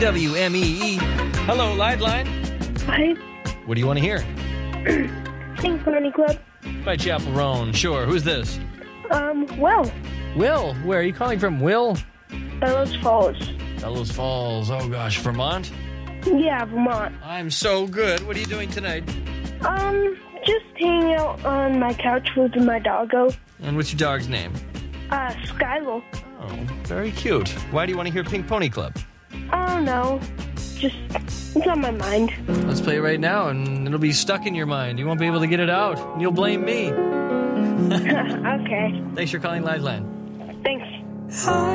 WMEE. Hello, Lideline. Hi. What do you want to hear? Pink Pony Club. By Chapel Roan. Sure. Who's this? Will. Will. Where are you calling from, Will? Bellows Falls. Bellows Falls. Oh, gosh. Vermont? Yeah, Vermont. I'm so good. What are you doing tonight? Just hanging out on my couch with my doggo. And what's your dog's name? Skylo. Oh, very cute. Why do you want to hear Pink Pony Club? I don't know. Just, it's on my mind. Let's play it right now, and it'll be stuck in your mind. You won't be able to get it out, and you'll blame me. Okay. Thanks for calling Lideline. Thanks.